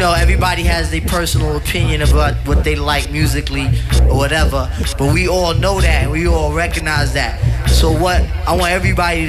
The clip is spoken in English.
know, everybody has their personal opinion about what they like musically or whatever, but we all know that and we all recognize that. So what I want everybody